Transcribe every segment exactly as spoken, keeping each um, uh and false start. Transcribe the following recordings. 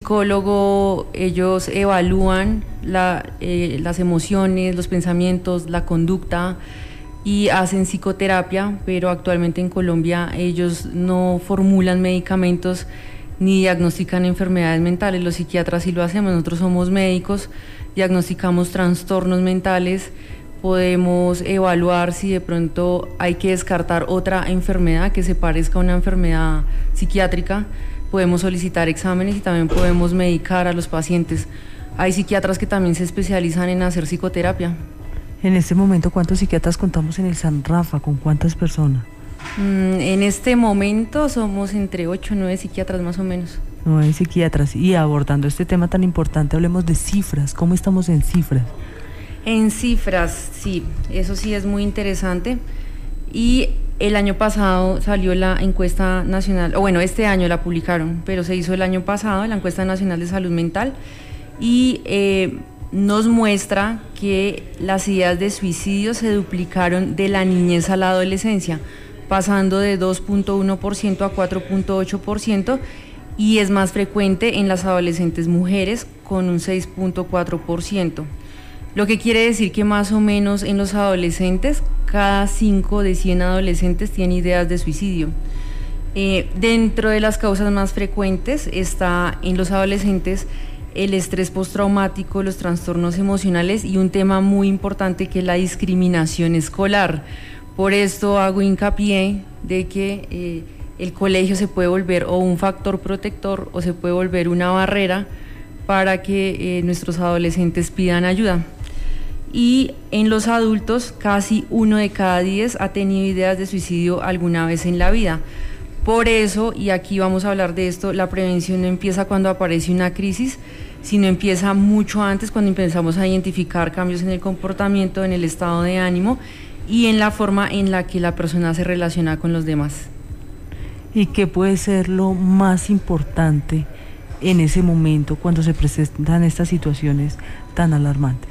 psicólogo, ellos evalúan la, eh, las emociones, los pensamientos, la conducta y hacen psicoterapia, pero actualmente en Colombia ellos no formulan medicamentos ni diagnostican enfermedades mentales. Los psiquiatras sí lo hacemos, nosotros somos médicos, diagnosticamos trastornos mentales, podemos evaluar si de pronto hay que descartar otra enfermedad que se parezca a una enfermedad psiquiátrica, podemos solicitar exámenes y también podemos medicar a los pacientes. Hay psiquiatras que también se especializan en hacer psicoterapia. En este momento, ¿cuántos psiquiatras contamos en el San Rafa? ¿Con cuántas personas? Mm, en este momento somos entre ocho o nueve psiquiatras más o menos. Nueve psiquiatras. Y abordando este tema tan importante, hablemos de cifras. ¿Cómo estamos en cifras? En cifras, sí, eso sí es muy interesante. Y el año pasado salió la encuesta nacional, o bueno, este año la publicaron, pero se hizo el año pasado, la encuesta nacional de salud mental, y eh, nos muestra que las ideas de suicidio se duplicaron de la niñez a la adolescencia, pasando de dos punto uno por ciento a cuatro punto ocho por ciento, y es más frecuente en las adolescentes mujeres con un seis punto cuatro por ciento. Lo que quiere decir que más o menos en los adolescentes, cada cinco de cien adolescentes tiene ideas de suicidio. Eh, dentro de las causas más frecuentes está en los adolescentes el estrés postraumático, los trastornos emocionales y un tema muy importante que es la discriminación escolar. Por esto hago hincapié de que eh, el colegio se puede volver o un factor protector o se puede volver una barrera para que eh, nuestros adolescentes pidan ayuda. Y en los adultos, casi uno de cada diez ha tenido ideas de suicidio alguna vez en la vida. Por eso, y aquí vamos a hablar de esto, la prevención no empieza cuando aparece una crisis, sino empieza mucho antes, cuando empezamos a identificar cambios en el comportamiento, en el estado de ánimo y en la forma en la que la persona se relaciona con los demás. ¿Y qué puede ser lo más importante en ese momento cuando se presentan estas situaciones tan alarmantes?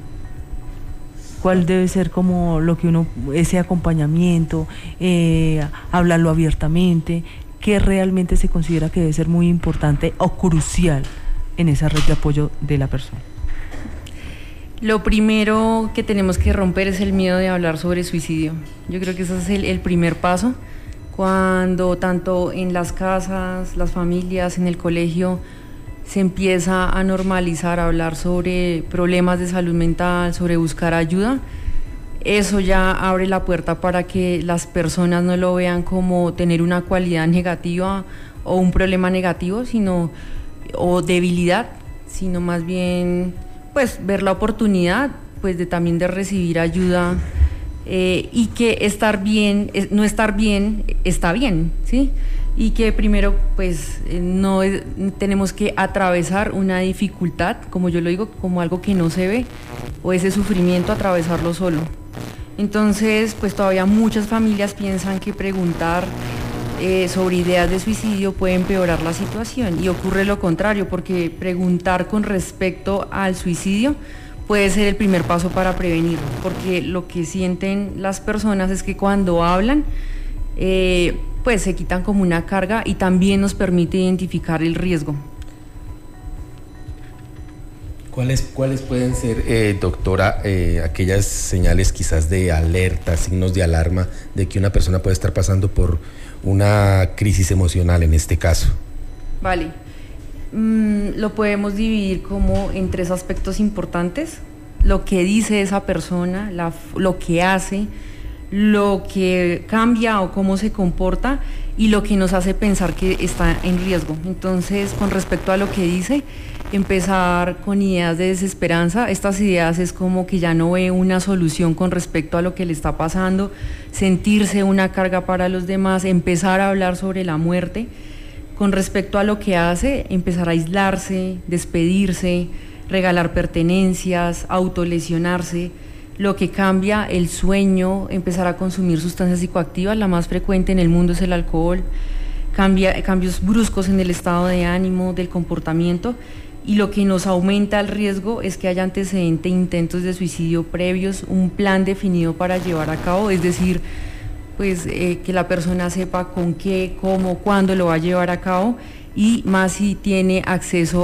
¿Cuál debe ser como lo que uno, ese acompañamiento, eh, hablarlo abiertamente, qué realmente se considera que debe ser muy importante o crucial en esa red de apoyo de la persona? Lo primero que tenemos que romper es el miedo de hablar sobre suicidio. Yo creo que ese es el, el primer paso, cuando tanto en las casas, las familias, en el colegio, se empieza a normalizar, a hablar sobre problemas de salud mental, sobre buscar ayuda. Eso ya abre la puerta para que las personas no lo vean como tener una cualidad negativa o un problema negativo, sino o debilidad, sino más bien pues ver la oportunidad pues de también de recibir ayuda, eh, y que estar bien, no estar bien está bien, ¿sí? Y que primero pues no es, tenemos que atravesar una dificultad, como yo lo digo, como algo que no se ve, o ese sufrimiento, atravesarlo solo. Entonces pues todavía muchas familias piensan que preguntar eh, sobre ideas de suicidio puede empeorar la situación, y ocurre lo contrario, porque preguntar con respecto al suicidio puede ser el primer paso para prevenirlo, porque lo que sienten las personas es que cuando hablan eh, pues se quitan como una carga y también nos permite identificar el riesgo. ¿Cuáles, cuáles pueden ser, eh, doctora, eh, aquellas señales quizás de alerta, signos de alarma de que una persona puede estar pasando por una crisis emocional en este caso? Vale, mm, lo podemos dividir como en tres aspectos importantes: lo que dice esa persona, la, lo que hace, lo que cambia o cómo se comporta, y lo que nos hace pensar que está en riesgo. Entonces, con respecto a lo que dice, empezar con ideas de desesperanza. Estas ideas es como que ya no ve una solución con respecto a lo que le está pasando, sentirse una carga para los demás, empezar a hablar sobre la muerte. Con respecto a lo que hace, empezar a aislarse, despedirse, regalar pertenencias, autolesionarse. Lo que cambia, el sueño, empezar a consumir sustancias psicoactivas, la más frecuente en el mundo es el alcohol, cambia, cambios bruscos en el estado de ánimo, del comportamiento, y lo que nos aumenta el riesgo es que haya antecedentes, intentos de suicidio previos, un plan definido para llevar a cabo, es decir, pues eh, que la persona sepa con qué, cómo, cuándo lo va a llevar a cabo, y más si tiene acceso